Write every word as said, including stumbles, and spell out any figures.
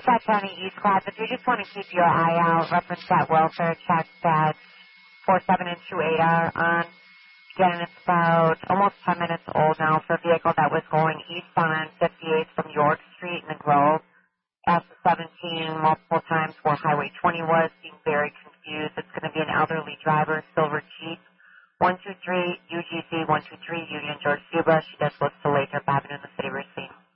dispatch on the East class. If you just want to keep your eye out, reference that welfare check that four seven and two eight are on. Again, it's about almost ten minutes old now for a vehicle that was going eastbound on fifty-eight from York Street in the Grove. S seventeen multiple times where Highway twenty was, being very confused. It's going to be an elderly driver, silver Jeep. one two three U G C one two three Union George Cuba. She does look to Lathrop Avenue in the city receipt.